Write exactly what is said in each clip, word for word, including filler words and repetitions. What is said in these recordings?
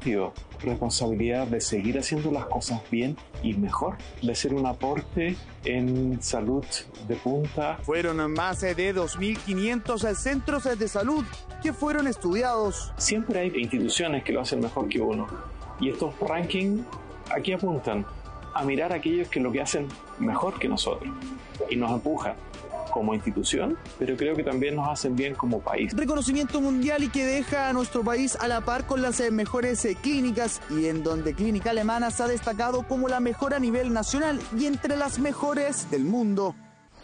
sentido, responsabilidad de seguir haciendo las cosas bien y mejor, de ser un aporte en salud de punta. Fueron más de dos mil quinientos centros de salud que fueron estudiados. Siempre hay instituciones que lo hacen mejor que uno, y estos rankings aquí apuntan a mirar a aquellos que lo que hacen mejor que nosotros y nos empujan como institución, pero creo que también nos hacen bien como país. Reconocimiento mundial y que deja a nuestro país a la par con las mejores clínicas, y en donde Clínica Alemana se ha destacado como la mejor a nivel nacional y entre las mejores del mundo.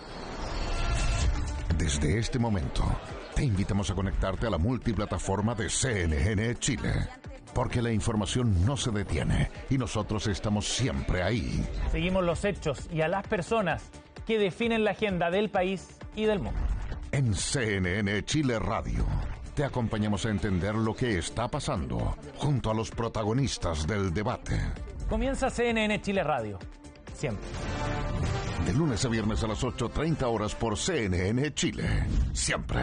Desde este momento, te invitamos a conectarte a la multiplataforma de C N N Chile, porque la información no se detiene y nosotros estamos siempre ahí. Seguimos los hechos y a las personas que definen la agenda del país y del mundo. En C N N Chile Radio, te acompañamos a entender lo que está pasando junto a los protagonistas del debate. Comienza C N N Chile Radio, siempre. De lunes a viernes a las ocho treinta horas por C N N Chile, siempre.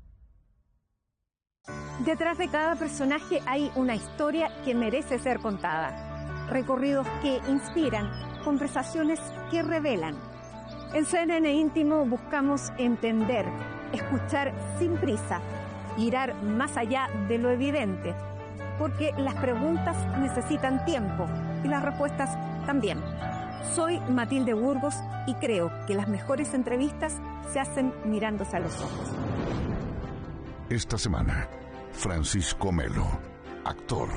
Detrás de cada personaje hay una historia que merece ser contada. Recorridos que inspiran, conversaciones que revelan. En C N N Íntimo buscamos entender, escuchar sin prisa, mirar más allá de lo evidente, porque las preguntas necesitan tiempo y las respuestas también. Soy Matilde Burgos y creo que las mejores entrevistas se hacen mirándose a los ojos. Esta semana, Francisco Melo, actor.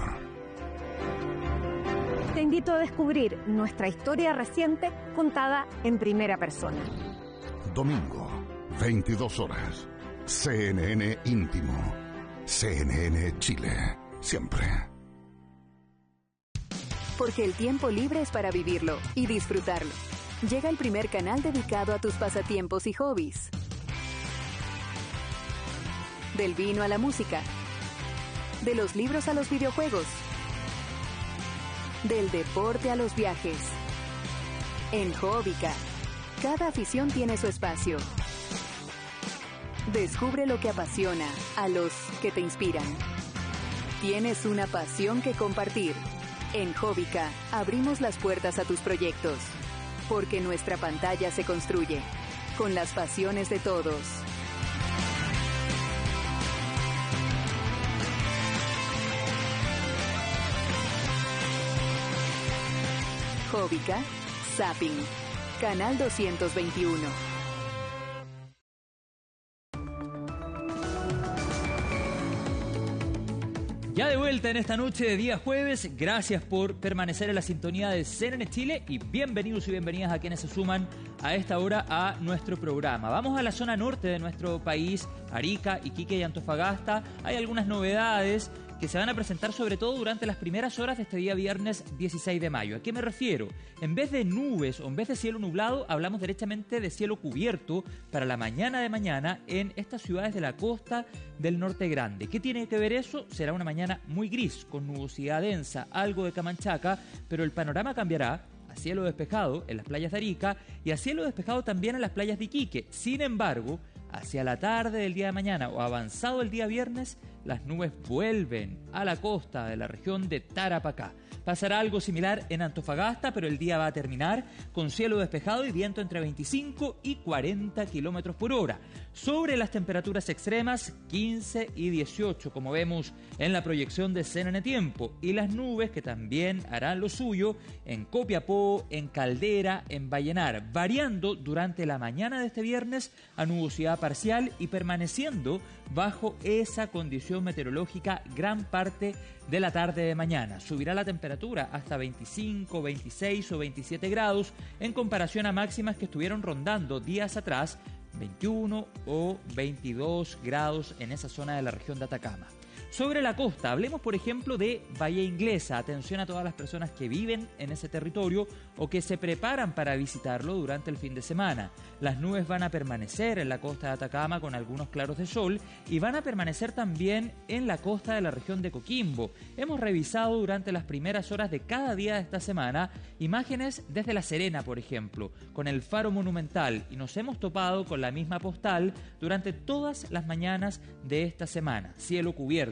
Te invito a descubrir nuestra historia reciente contada en primera persona. Domingo, veintidós horas. C N N Íntimo. C N N Chile. Siempre. Porque el tiempo libre es para vivirlo y disfrutarlo. Llega el primer canal dedicado a tus pasatiempos y hobbies. Del vino a la música. De los libros a los videojuegos. Del deporte a los viajes. En Hobbica, cada afición tiene su espacio. Descubre lo que apasiona a los que te inspiran. Tienes una pasión que compartir. En Hobbica abrimos las puertas a tus proyectos, porque nuestra pantalla se construye con las pasiones de todos. Hobbica, Zapping, Canal doscientos veintiuno. Ya de vuelta en esta noche de día jueves, gracias por permanecer en la sintonía de C N N Chile y bienvenidos y bienvenidas a quienes se suman a esta hora a nuestro programa. Vamos a la zona norte de nuestro país, Arica, Iquique y Antofagasta. Hay algunas novedades que se van a presentar sobre todo durante las primeras horas de este día viernes dieciséis de mayo. ¿A qué me refiero? En vez de nubes o en vez de cielo nublado, hablamos derechamente de cielo cubierto para la mañana de mañana en estas ciudades de la costa del norte grande. ¿Qué tiene que ver eso? Será una mañana muy gris, con nubosidad densa, algo de camanchaca, pero el panorama cambiará a cielo despejado en las playas de Arica y a cielo despejado también en las playas de Iquique. Sin embargo, hacia la tarde del día de mañana o avanzado el día viernes, las nubes vuelven a la costa de la región de Tarapacá. Pasará algo similar en Antofagasta, pero el día va a terminar con cielo despejado y viento entre veinticinco y cuarenta kilómetros por hora. Sobre las temperaturas extremas, quince y dieciocho, como vemos en la proyección de C N N Tiempo. Y las nubes que también harán lo suyo en Copiapó, en Caldera, en Vallenar, variando durante la mañana de este viernes a nubosidad parcial y permaneciendo bajo esa condición meteorológica gran parte de la tarde de mañana. Subirá la temperatura hasta veinticinco, veintiséis o veintisiete grados en comparación a máximas que estuvieron rondando días atrás, veintiuno o veintidós grados en esa zona de la región de Atacama. Sobre la costa, hablemos por ejemplo de Bahía Inglesa. Atención a todas las personas que viven en ese territorio o que se preparan para visitarlo durante el fin de semana. Las nubes van a permanecer en la costa de Atacama con algunos claros de sol y van a permanecer también en la costa de la región de Coquimbo. Hemos revisado durante las primeras horas de cada día de esta semana imágenes desde La Serena, por ejemplo, con el Faro Monumental, y nos hemos topado con la misma postal durante todas las mañanas de esta semana. Cielo cubierto.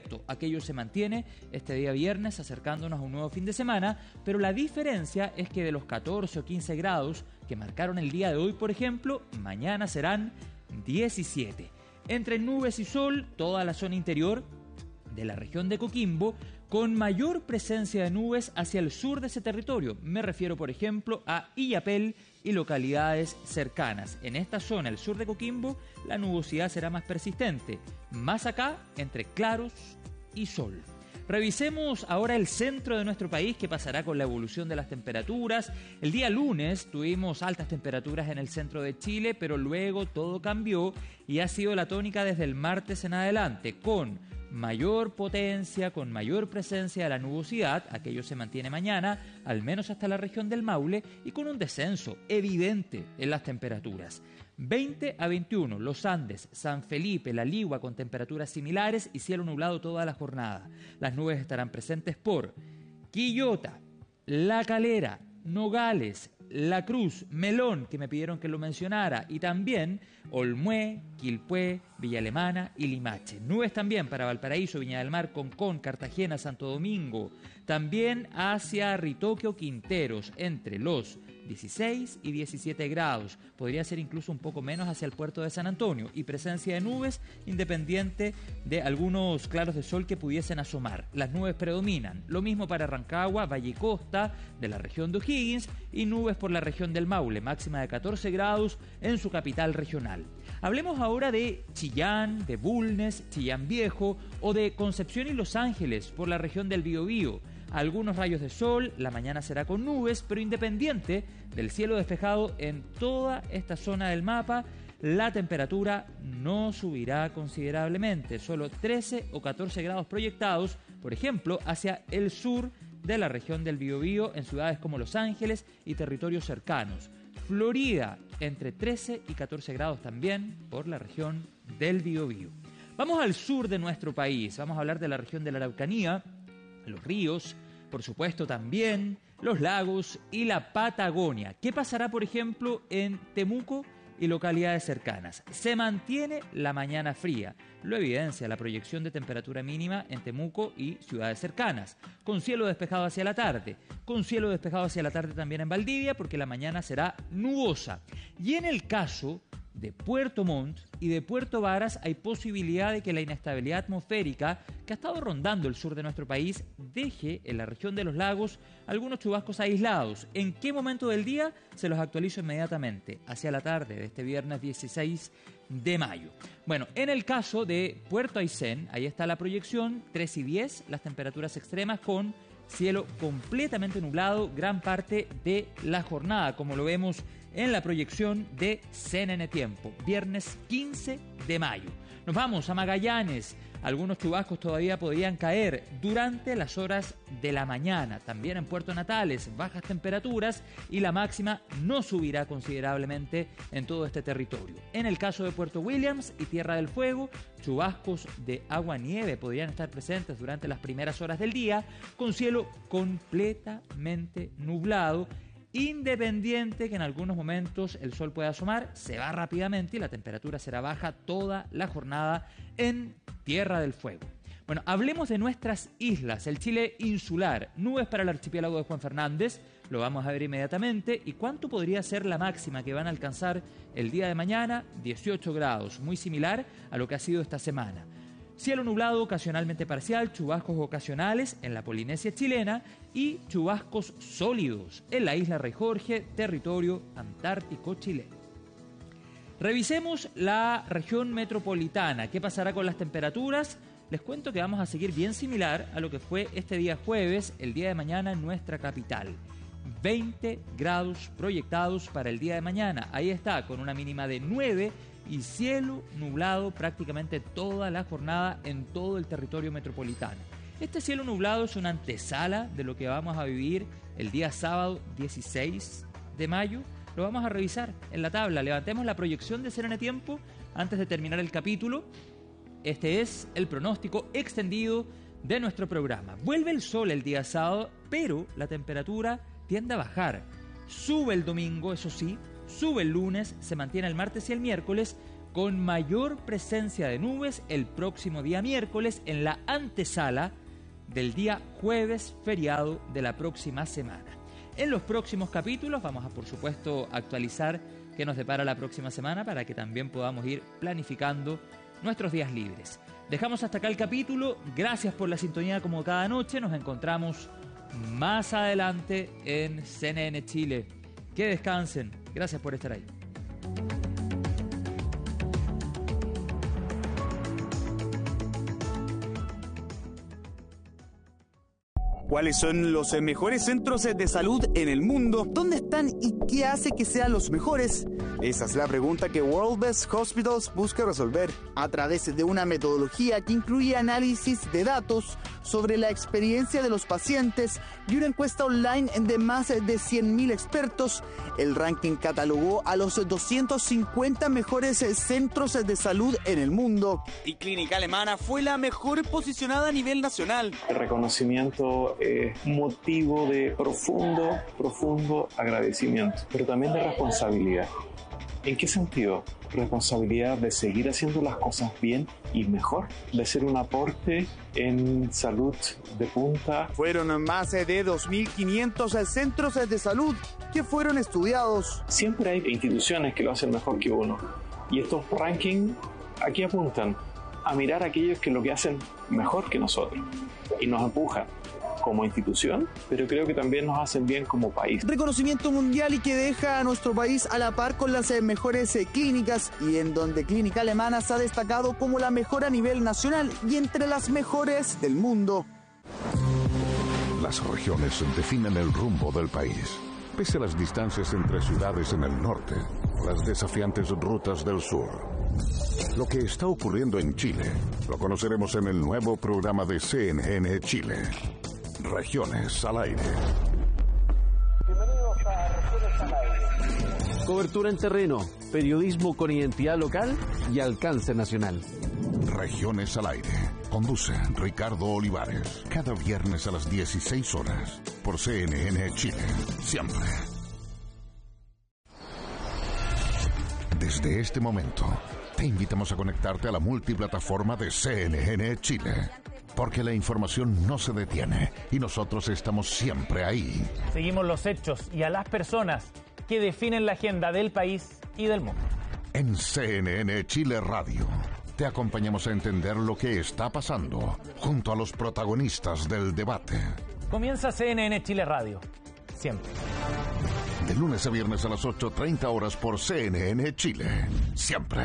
perfecto. Aquello se mantiene este día viernes, acercándonos a un nuevo fin de semana, pero la diferencia es que de los catorce o quince grados que marcaron el día de hoy, por ejemplo, mañana serán diecisiete. Entre nubes y sol, toda la zona interior de la región de Coquimbo, con mayor presencia de nubes hacia el sur de ese territorio. Me refiero, por ejemplo, a Illapel y localidades cercanas. En esta zona, el sur de Coquimbo, la nubosidad será más persistente. Más acá, entre claros y sol. Revisemos ahora el centro de nuestro país, que pasará con la evolución de las temperaturas. El día lunes tuvimos altas temperaturas en el centro de Chile, pero luego todo cambió y ha sido la tónica desde el martes en adelante, con mayor potencia, con mayor presencia de la nubosidad. Aquello se mantiene mañana, al menos hasta la región del Maule, y con un descenso evidente en las temperaturas. veinte a veintiuno, Los Andes, San Felipe, La Ligua con temperaturas similares y cielo nublado toda la jornada. Las nubes estarán presentes por Quillota, La Calera, Nogales, La Cruz, Melón, que me pidieron que lo mencionara, y también Olmué, Quilpué, Villa Alemana y Limache. Nubes también para Valparaíso, Viña del Mar, Concón, Cartagena, Santo Domingo. También hacia Ritoque o Quinteros, entre los dieciséis y diecisiete grados. Podría ser incluso un poco menos hacia el puerto de San Antonio, y presencia de nubes independiente de algunos claros de sol que pudiesen asomar. Las nubes predominan. Lo mismo para Rancagua, Valle y Costa, de la región de O'Higgins, y nubes por la región del Maule, máxima de catorce grados en su capital regional. Hablemos ahora de Chillán, de Bulnes, Chillán Viejo, o de Concepción y Los Ángeles por la región del Biobío. Algunos rayos de sol, la mañana será con nubes, pero independiente del cielo despejado en toda esta zona del mapa, la temperatura no subirá considerablemente, solo trece o catorce grados proyectados, por ejemplo, hacia el sur de la región del Biobío, en ciudades como Los Ángeles y territorios cercanos. Florida, entre trece y catorce grados también por la región del Biobío. Vamos al sur de nuestro país, vamos a hablar de la región de la Araucanía, los ríos, por supuesto también los lagos y la Patagonia. ¿Qué pasará, por ejemplo, en Temuco y localidades cercanas? Se mantiene la mañana fría, lo evidencia la proyección de temperatura mínima en Temuco y ciudades cercanas, con cielo despejado hacia la tarde, con cielo despejado hacia la tarde también en Valdivia, porque la mañana será nubosa. Y en el caso de Puerto Montt y de Puerto Varas hay posibilidad de que la inestabilidad atmosférica que ha estado rondando el sur de nuestro país deje en la región de los lagos algunos chubascos aislados. ¿En qué momento del día? Se los actualizo inmediatamente, hacia la tarde de este viernes dieciséis de mayo. Bueno, en el caso de Puerto Aysén, ahí está la proyección, tres y diez, las temperaturas extremas con cielo completamente nublado gran parte de la jornada, como lo vemos en la proyección de C N N Tiempo, viernes quince de mayo. Nos vamos a Magallanes. Algunos chubascos todavía podrían caer durante las horas de la mañana. También en Puerto Natales, bajas temperaturas y la máxima no subirá considerablemente en todo este territorio. En el caso de Puerto Williams y Tierra del Fuego, chubascos de agua-nieve podrían estar presentes durante las primeras horas del día, con cielo completamente nublado, independiente que en algunos momentos el sol pueda asomar, se va rápidamente y la temperatura será baja toda la jornada en Tierra del Fuego. Bueno, hablemos de nuestras islas, el Chile insular, nubes para el archipiélago de Juan Fernández, lo vamos a ver inmediatamente. ¿Y cuánto podría ser la máxima que van a alcanzar el día de mañana? dieciocho grados, muy similar a lo que ha sido esta semana. Cielo nublado ocasionalmente parcial, chubascos ocasionales en la Polinesia chilena y chubascos sólidos en la isla Rey Jorge, territorio antártico chileno. Revisemos la región metropolitana. ¿Qué pasará con las temperaturas? Les cuento que vamos a seguir bien similar a lo que fue este día jueves, el día de mañana en nuestra capital. veinte grados proyectados para el día de mañana. Ahí está, con una mínima de nueve y cielo nublado prácticamente toda la jornada en todo el territorio metropolitano. Este cielo nublado es una antesala de lo que vamos a vivir el día sábado dieciséis de mayo. Lo vamos a revisar en la tabla. Levantemos la proyección de C N N Tiempo antes de terminar el capítulo. Este es el pronóstico extendido de nuestro programa. Vuelve el sol el día sábado, pero la temperatura tiende a bajar. Sube el domingo, eso sí, sube el lunes, se mantiene el martes y el miércoles con mayor presencia de nubes el próximo día miércoles en la antesala del día jueves feriado de la próxima semana. En los próximos capítulos vamos a, por supuesto, actualizar qué nos depara la próxima semana para que también podamos ir planificando nuestros días libres. Dejamos hasta acá el capítulo. Gracias por la sintonía como cada noche. Nos encontramos más adelante en C N N Chile. Que descansen. Gracias por estar ahí. ¿Cuáles son los mejores centros de salud en el mundo? ¿Dónde están y qué hace que sean los mejores? Esa es la pregunta que World Best Hospitals busca resolver a través de una metodología que incluye análisis de datos sobre la experiencia de los pacientes y una encuesta online de más de cien mil expertos. El ranking catalogó a los doscientos cincuenta mejores centros de salud en el mundo. Y Clínica Alemana fue la mejor posicionada a nivel nacional. El reconocimiento es motivo de profundo, profundo agradecimiento, pero también de responsabilidad. ¿En qué sentido? Responsabilidad de seguir haciendo las cosas bien y mejor, de ser un aporte en salud de punta. Fueron más de dos mil quinientos centros de salud que fueron estudiados. Siempre hay instituciones que lo hacen mejor que uno, y estos rankings aquí apuntan a mirar a aquellos que lo que hacen mejor que nosotros y nos empujan como institución, pero creo que también nos hacen bien como país. Reconocimiento mundial y que deja a nuestro país a la par con las mejores clínicas, y en donde Clínica Alemana se ha destacado como la mejor a nivel nacional y entre las mejores del mundo. Las regiones definen el rumbo del país. Pese a las distancias entre ciudades en el norte, las desafiantes rutas del sur. Lo que está ocurriendo en Chile lo conoceremos en el nuevo programa de C N N Chile. Regiones al aire. Bienvenidos a Regiones al aire. Cobertura en terreno, periodismo con identidad local y alcance nacional. Regiones al aire. Conduce Ricardo Olivares. Cada viernes a las dieciséis horas por C N N Chile. Siempre. Desde este momento, te invitamos a conectarte a la multiplataforma de C N N Chile. Porque la información no se detiene y nosotros estamos siempre ahí. Seguimos los hechos y a las personas que definen la agenda del país y del mundo. En C N N Chile Radio te acompañamos a entender lo que está pasando junto a los protagonistas del debate. Comienza C N N Chile Radio. Siempre. De lunes a viernes a las ocho treinta horas por C N N Chile. Siempre.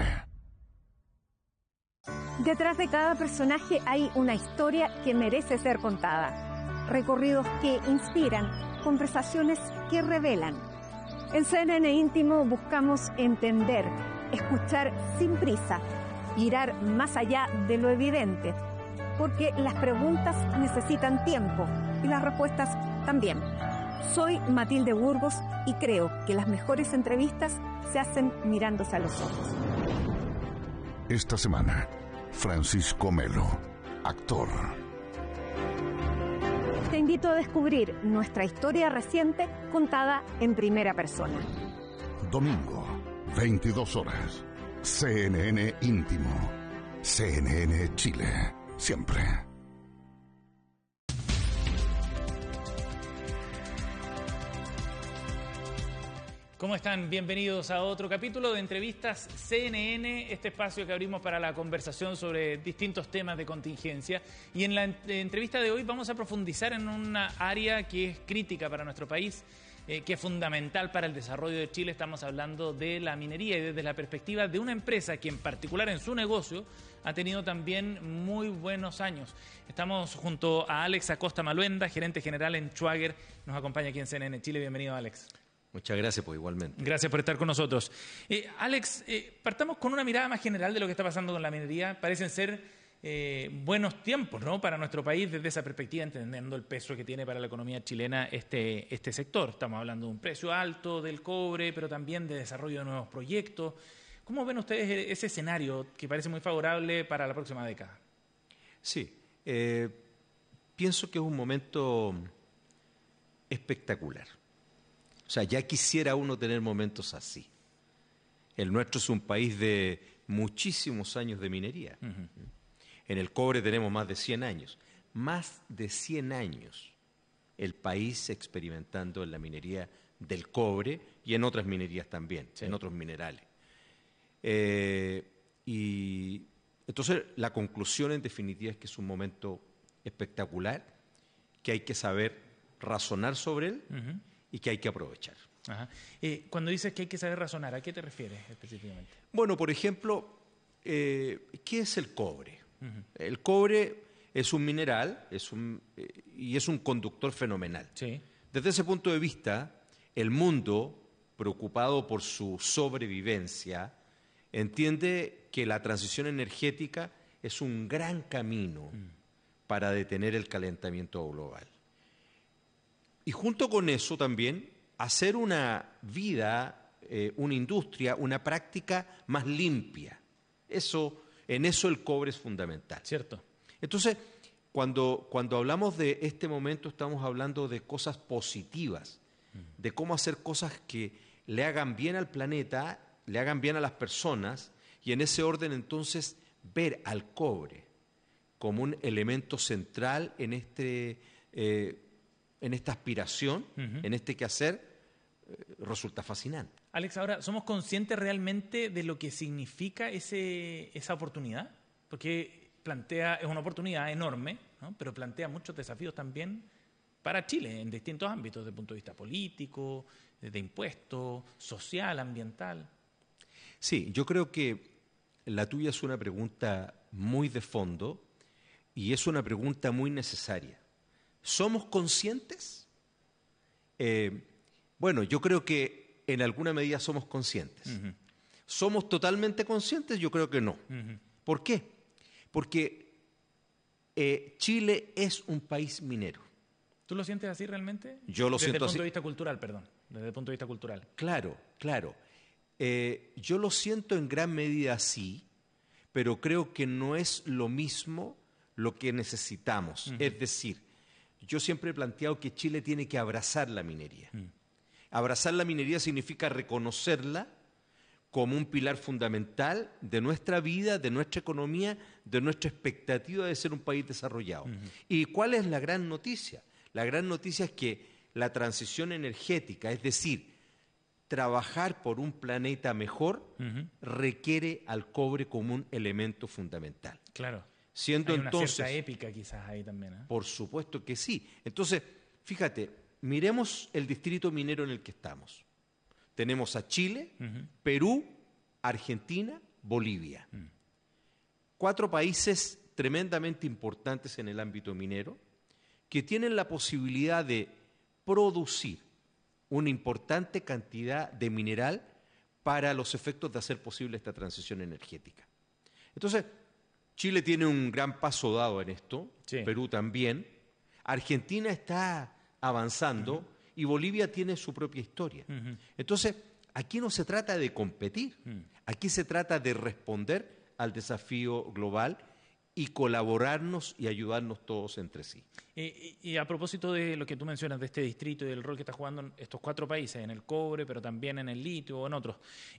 Detrás de cada personaje hay una historia que merece ser contada. Recorridos que inspiran, conversaciones que revelan. En C N N Íntimo buscamos entender, escuchar sin prisa, mirar más allá de lo evidente, porque las preguntas necesitan tiempo y las respuestas también. Soy Matilde Burgos y creo que las mejores entrevistas se hacen mirándose a los ojos. Esta semana, Francisco Melo, actor. Te invito a descubrir nuestra historia reciente contada en primera persona. Domingo, veintidós horas. C N N Íntimo. C N N Chile. Siempre. ¿Cómo están? Bienvenidos a otro capítulo de Entrevistas C N N, este espacio que abrimos para la conversación sobre distintos temas de contingencia. Y en la entrevista de hoy vamos a profundizar en una área que es crítica para nuestro país, eh, que es fundamental para el desarrollo de Chile. Estamos hablando de la minería y desde la perspectiva de una empresa que en particular en su negocio ha tenido también muy buenos años. Estamos junto a Alex Acosta Maluenda, gerente general en Schwager. Nos acompaña aquí en C N N Chile. Bienvenido, Alex. Muchas gracias, pues igualmente. Gracias por estar con nosotros. Eh, Alex, eh, partamos con una mirada más general de lo que está pasando con la minería. Parecen ser eh, buenos tiempos, ¿no?, para nuestro país desde esa perspectiva, entendiendo el peso que tiene para la economía chilena este, este sector. Estamos hablando de un precio alto del cobre, pero también de desarrollo de nuevos proyectos. ¿Cómo ven ustedes ese escenario que parece muy favorable para la próxima década? Sí, eh, pienso que es un momento espectacular. O sea, ya quisiera uno tener momentos así. El nuestro es un país de muchísimos años de minería. Uh-huh. En el cobre tenemos más de cien años. Más de cien años el país experimentando en la minería del cobre y en otras minerías también, sí. en otros minerales. Eh, y entonces la conclusión en definitiva es que es un momento espectacular, que hay que saber razonar sobre él uh-huh. y que hay que aprovechar. Ajá. Eh, cuando dices que hay que saber razonar, ¿a qué te refieres específicamente? Bueno, por ejemplo, eh, ¿qué es el cobre? Uh-huh. El cobre es un mineral es un, eh, y es un conductor fenomenal. Sí. Desde ese punto de vista, el mundo, preocupado por su sobrevivencia, entiende que la transición energética es un gran camino mm. para detener el calentamiento global. Y junto con eso también, hacer una vida, eh, una industria, una práctica más limpia. Eso, en eso el cobre es fundamental. Cierto. Entonces, cuando, cuando hablamos de este momento, estamos hablando de cosas positivas, mm. de cómo hacer cosas que le hagan bien al planeta, le hagan bien a las personas, y en ese orden entonces ver al cobre como un elemento central en, este, eh, en esta aspiración, uh-huh. en este quehacer, eh, resulta fascinante. Alex, ahora, ¿somos conscientes realmente de lo que significa ese, esa oportunidad? Porque plantea, es una oportunidad enorme, ¿no? Pero plantea muchos desafíos también para Chile en distintos ámbitos, desde el punto de vista político, de impuestos, social, ambiental. Sí, yo creo que la tuya es una pregunta muy de fondo y es una pregunta muy necesaria. ¿Somos conscientes? Eh, bueno, yo creo que en alguna medida somos conscientes. Uh-huh. ¿Somos totalmente conscientes? Yo creo que no. Uh-huh. ¿Por qué? Porque eh, Chile es un país minero. ¿Tú lo sientes así realmente? Yo lo desde siento así. Desde el punto de vista cultural, perdón. Desde el punto de vista cultural. Claro, claro. Eh, yo lo siento en gran medida así, pero creo que no es lo mismo lo que necesitamos. Uh-huh. Es decir, yo siempre he planteado que Chile tiene que abrazar la minería. Uh-huh. Abrazar la minería significa reconocerla como un pilar fundamental de nuestra vida, de nuestra economía, de nuestra expectativa de ser un país desarrollado. Uh-huh. ¿Y cuál es la gran noticia? La gran noticia es que la transición energética, es decir, trabajar por un planeta mejor, uh-huh. requiere al cobre como un elemento fundamental. Claro. Siendo Hay una entonces, cierta épica quizás ahí también. ¿eh? Por supuesto que sí. Entonces, fíjate, miremos el distrito minero en el que estamos. Tenemos a Chile, uh-huh. Perú, Argentina, Bolivia. Uh-huh. Cuatro países tremendamente importantes en el ámbito minero que tienen la posibilidad de producir una importante cantidad de mineral para los efectos de hacer posible esta transición energética. Entonces, Chile tiene un gran paso dado en esto, sí. Perú también, Argentina está avanzando uh-huh. y Bolivia tiene su propia historia. Uh-huh. Entonces, aquí no se trata de competir, uh-huh. aquí se trata de responder al desafío global y colaborarnos y ayudarnos todos entre sí. Eh, y, y a propósito de lo que tú mencionas de este distrito y del rol que está jugando en estos cuatro países, en el cobre, pero también en el litio o en otros,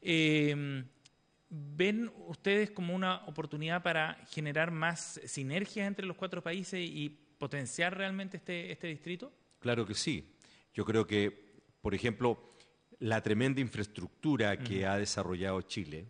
eh, ¿ven ustedes como una oportunidad para generar más sinergias entre los cuatro países y potenciar realmente este, este distrito? Claro que sí. Yo creo que, por ejemplo, la tremenda infraestructura que uh-huh. ha desarrollado Chile,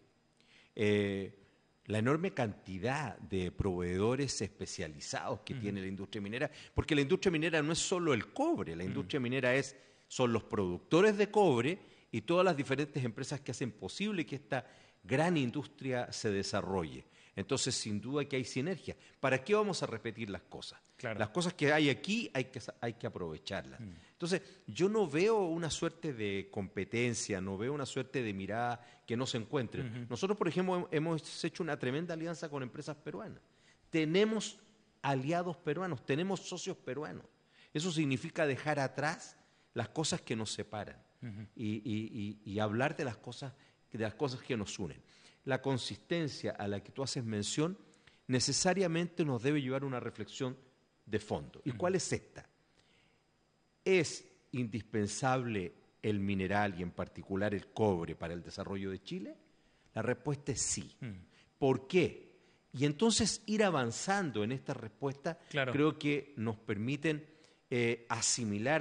eh, la enorme cantidad de proveedores especializados que uh-huh. tiene la industria minera, porque la industria minera no es solo el cobre, la industria uh-huh. minera es, son los productores de cobre y todas las diferentes empresas que hacen posible que esta gran industria se desarrolle. Entonces, sin duda que hay sinergia. ¿Para qué vamos a repetir las cosas? Claro. Las cosas que hay aquí hay que, hay que aprovecharlas. Mm. Entonces, yo no veo una suerte de competencia, no veo una suerte de mirada que no se encuentren. Uh-huh. Nosotros, por ejemplo, hemos hecho una tremenda alianza con empresas peruanas. Tenemos aliados peruanos, tenemos socios peruanos. Eso significa dejar atrás las cosas que nos separan uh-huh. y, y, y, y hablar de las cosas, de las cosas que nos unen. La consistencia a la que tú haces mención necesariamente nos debe llevar a una reflexión de fondo. ¿Y cuál es esta? ¿Es indispensable el mineral y en particular el cobre para el desarrollo de Chile? La respuesta es sí. Mm. ¿Por qué? Y entonces ir avanzando en esta respuesta, claro, creo que nos permiten eh, asimilar